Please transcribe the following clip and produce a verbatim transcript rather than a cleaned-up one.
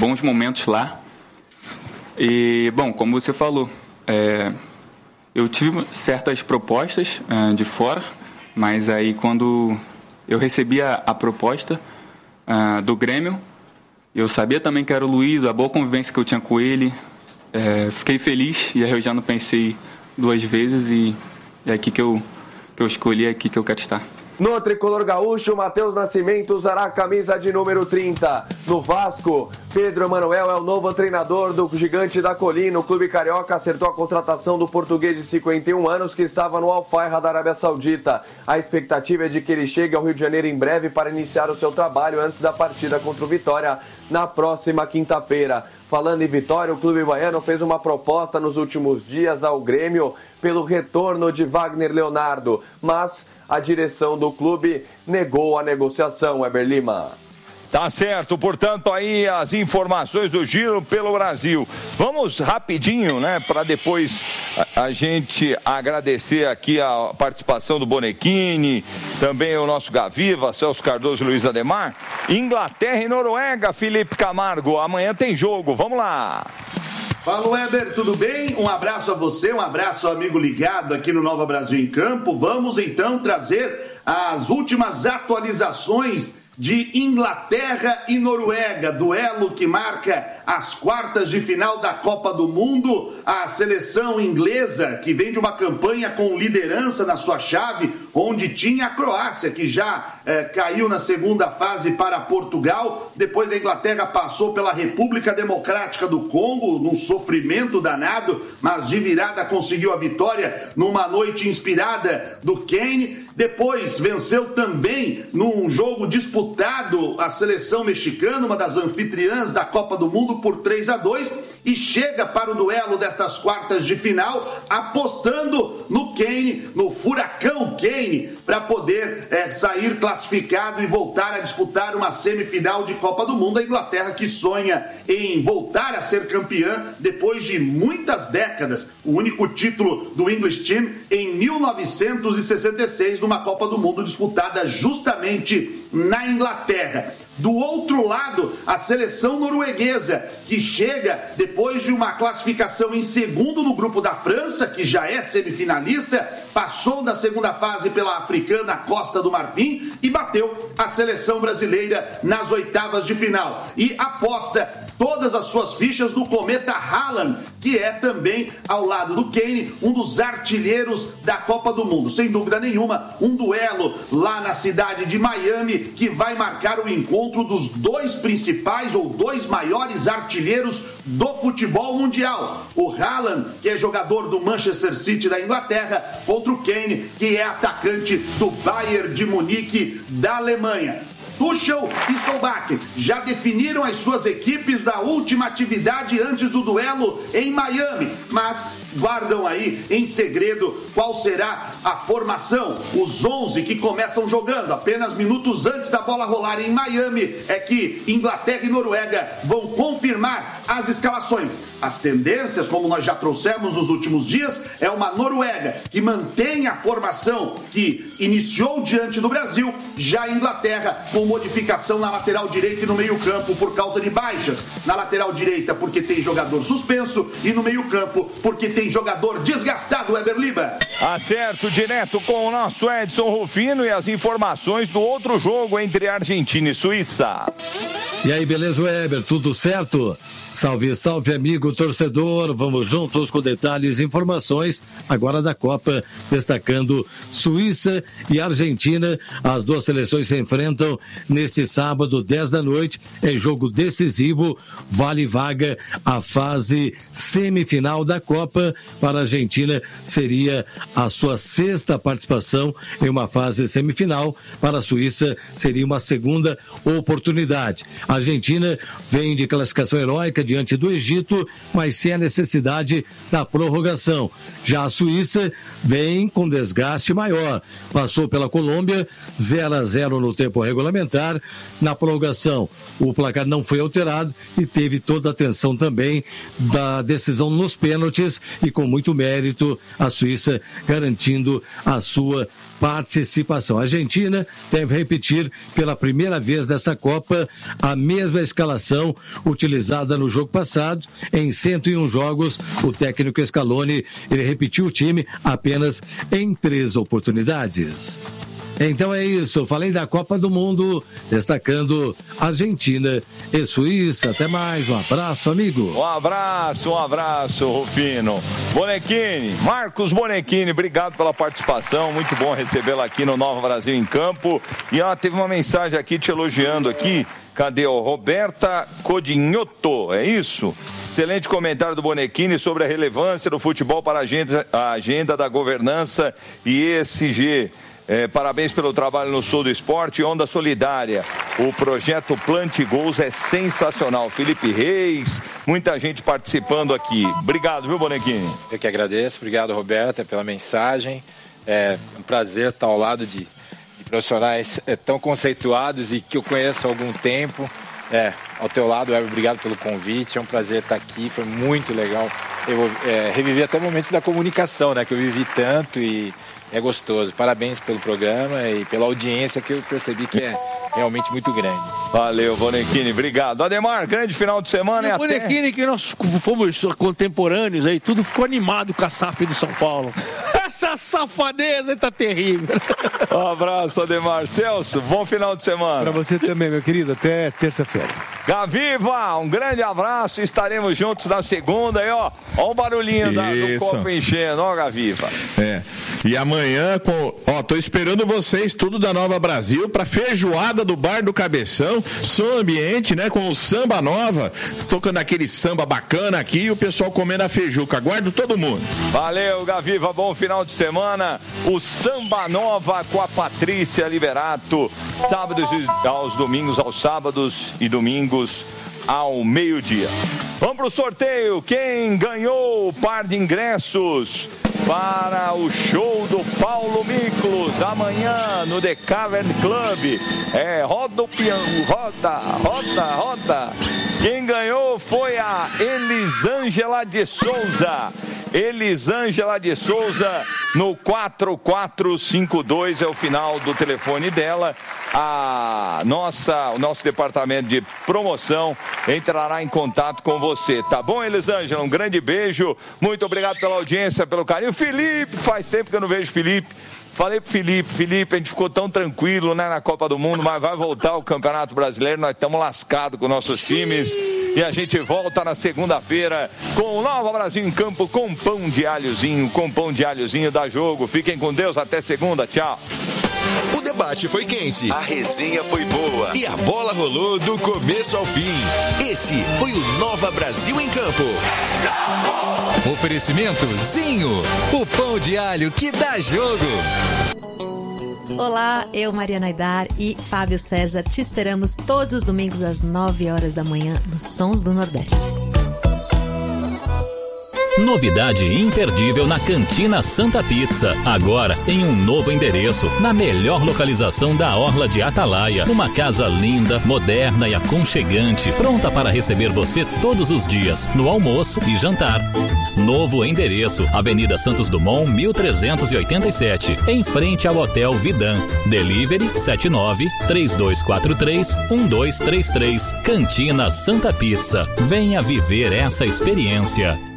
bons momentos lá. E, bom, como você falou, é, eu tive certas propostas é, de fora, mas aí quando eu recebi a, a proposta é, do Grêmio, eu sabia também que era o Luiz, a boa convivência que eu tinha com ele, é, fiquei feliz e aí eu já não pensei duas vezes e é aqui que eu, que eu escolhi, é aqui que eu quero estar. No tricolor gaúcho, Matheus Nascimento usará a camisa de número trinta. No Vasco, Pedro Emanuel é o novo treinador do Gigante da Colina. O clube carioca acertou a contratação do português de cinquenta e um anos que estava no Al-Fahd da Arábia Saudita. A expectativa é de que ele chegue ao Rio de Janeiro em breve para iniciar o seu trabalho antes da partida contra o Vitória na próxima quinta-feira. Falando em Vitória, o clube baiano fez uma proposta nos últimos dias ao Grêmio pelo retorno de Wagner Leonardo, mas a direção do clube negou a negociação. Weber Lima. Tá certo, portanto, aí as informações do Giro pelo Brasil. Vamos rapidinho, né, para depois a, a gente agradecer aqui a participação do Bonequini, também o nosso Gaviva, Celso Cardoso e Luiz Ademar. Inglaterra e Noruega, Felipe Camargo, amanhã tem jogo, vamos lá. Fala, Weber, tudo bem? Um abraço a você, um abraço ao amigo ligado aqui no Nova Brasil em Campo. Vamos então trazer as últimas atualizações de Inglaterra e Noruega, duelo que marca as quartas de final da Copa do Mundo. A seleção inglesa, que vem de uma campanha com liderança na sua chave, onde tinha a Croácia, que já eh, caiu na segunda fase para Portugal. Depois a Inglaterra passou pela República Democrática do Congo, num sofrimento danado, mas de virada conseguiu a vitória numa noite inspirada do Kane. Depois venceu também num jogo disputado a seleção mexicana, uma das anfitriãs da Copa do Mundo, por três a dois, e chega para o duelo destas quartas de final apostando no Kane, no furacão Kane, para poder é, sair classificado e voltar a disputar uma semifinal de Copa do Mundo. A Inglaterra que sonha em voltar a ser campeã depois de muitas décadas, o único título do English Team em mil novecentos e sessenta e seis, numa Copa do Mundo disputada justamente na Inglaterra. Do outro lado, a seleção norueguesa, que chega depois de uma classificação em segundo no grupo da França, que já é semifinalista, passou da segunda fase pela africana Costa do Marfim e bateu a seleção brasileira nas oitavas de final. E aposta todas as suas fichas no cometa Haaland, que é também, ao lado do Kane, um dos artilheiros da Copa do Mundo. Sem dúvida nenhuma, um duelo lá na cidade de Miami que vai marcar o encontro dos dois principais ou dois maiores artilheiros do futebol mundial. O Haaland, que é jogador do Manchester City da Inglaterra, contra o Kane, que é atacante do Bayern de Munique da Alemanha. Tuchel e Solbakken já definiram as suas equipes da última atividade antes do duelo em Miami, mas guardam aí em segredo qual será a formação. Os onze que começam jogando apenas minutos antes da bola rolar em Miami é que Inglaterra e Noruega vão confirmar as escalações. As tendências, como nós já trouxemos nos últimos dias, é uma Noruega que mantém a formação que iniciou diante do Brasil, já a Inglaterra com modificação na lateral direita e no meio campo por causa de baixas. Na lateral direita porque tem jogador suspenso e no meio campo porque tem jogador desgastado. Weber Lima. Acerto direto com o nosso Edson Rufino e as informações do outro jogo entre Argentina e Suíça. E aí, beleza, Weber? Tudo certo? Salve, salve, amigo torcedor. Vamos juntos com detalhes e informações agora da Copa, destacando Suíça e Argentina. As duas seleções se enfrentam neste sábado, dez da noite, em jogo decisivo, vale vaga à fase semifinal da Copa. Para a Argentina seria a sua sexta participação em uma fase semifinal, para a Suíça seria uma segunda oportunidade. A Argentina vem de classificação heróica diante do Egito, mas sem a necessidade da prorrogação. Já a Suíça vem com desgaste maior. Passou pela Colômbia, zero a zero no tempo regulamentar. Na prorrogação, o placar não foi alterado e teve toda a atenção também da decisão nos pênaltis, e com muito mérito a Suíça garantindo a sua participação. A Argentina deve repetir pela primeira vez nessa Copa a mesma escalação utilizada no jogo passado. Em cento e um jogos, o técnico Scaloni, ele repetiu o time apenas em três oportunidades. Então é isso, falei da Copa do Mundo, destacando Argentina e Suíça. Até mais, um abraço, amigo. Um abraço, um abraço, Rufino. Bonequini, Marcos Bonequini, obrigado pela participação, muito bom recebê-la aqui no Nova Brasil em Campo. E ó, teve uma mensagem aqui te elogiando aqui, cadê o Roberta Codinhoto, é isso? Excelente comentário do Bonequini sobre a relevância do futebol para a agenda, a agenda da governança e E S G. É, parabéns pelo trabalho no Sul do Esporte, Onda Solidária. O projeto Plante Gols é sensacional. Felipe Reis, muita gente participando aqui. Obrigado, viu, Bonequini? Eu que agradeço. Obrigado, Roberta, pela mensagem. É um prazer estar ao lado de, de profissionais é, tão conceituados e que eu conheço há algum tempo. É, ao teu lado, Heber, obrigado pelo convite. É um prazer estar aqui. Foi muito legal. Eu é, revivi até momentos da comunicação, né, que eu vivi tanto e é gostoso. Parabéns pelo programa e pela audiência que eu percebi que é realmente muito grande. Valeu, Bonequini, obrigado. Ademar, grande final de semana. E o Bonequini, até... que nós fomos contemporâneos aí, tudo ficou animado com a S A F do São Paulo. Essa safadeza tá terrível. Um abraço, Ademar. Celso, bom final de semana. Pra você também, meu querido. Até terça-feira. Gaviva, um grande abraço. Estaremos juntos na segunda. E ó, ó o barulhinho da, do copo enchendo, ó, Gaviva. É. E amanhã, com, ó, tô esperando vocês, tudo da Nova Brasil, pra feijoada do Bar do Cabeção, som ambiente, né, com o Samba Nova, tocando aquele samba bacana aqui e o pessoal comendo a feijuca. Aguardo todo mundo. Valeu, Gaviva, bom final de semana. O Samba Nova com a Patrícia Liberato, sábados e aos domingos, aos sábados e domingos ao meio-dia. Vamos pro sorteio. Quem ganhou o par de ingressos para o show do Paulo Miklos amanhã no The Cavern Club? É, roda o piano, roda, roda, roda. Quem ganhou foi a Elisângela de Souza. Elisângela de Souza no quatro quatro cinco dois é o final do telefone dela. A nossa, o nosso departamento de promoção entrará em contato com você, tá bom, Elisângela? Um grande beijo, muito obrigado pela audiência, pelo carinho. Felipe, faz tempo que eu não vejo Felipe. Falei pro Felipe, Felipe, a gente ficou tão tranquilo, né, na Copa do Mundo, mas vai voltar o Campeonato Brasileiro, nós estamos lascados com nossos times. E a gente volta na segunda-feira com o Nova Brasil em Campo, com pão de alhozinho, com pão de alhozinho da Jogo. Fiquem com Deus, até segunda, tchau. O debate foi quente, a resenha foi boa e a bola rolou do começo ao fim. Esse foi o Nova Brasil em Campo. Oferecimento Zinho, o pão de alho que dá jogo. Olá, eu, Mariana Aidar e Fábio César, te esperamos todos os domingos às nove horas da manhã nos Sons do Nordeste. Novidade imperdível na Cantina Santa Pizza. Agora em um novo endereço, na melhor localização da Orla de Atalaia. Uma casa linda, moderna e aconchegante, pronta para receber você todos os dias, no almoço e jantar. Novo endereço, Avenida Santos Dumont, mil trezentos e oitenta e sete, em frente ao Hotel Vidan. Delivery sete nove três dois quatro três um dois três três. Cantina Santa Pizza. Venha viver essa experiência.